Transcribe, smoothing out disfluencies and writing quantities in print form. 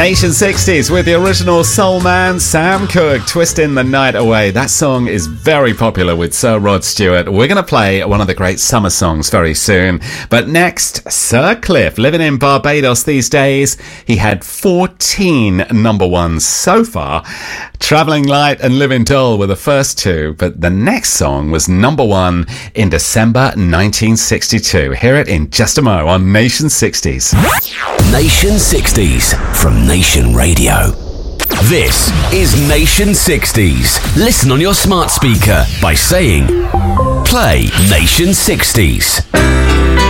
Nation 60s with the original soul man Sam Cooke, Twisting the Night Away. That song is very popular with Sir Rod Stewart. We're going to play one of the great summer songs very soon. But next, Sir Cliff, living in Barbados these days. He had 14 number ones so far. Travelling Light and Living Dull were the first two, but the next song was number one in December 1962. Hear it in just a mo on Nation 60s. Nation 60s from Nation Radio. This is Nation 60s. Listen on your smart speaker by saying, play Nation 60s.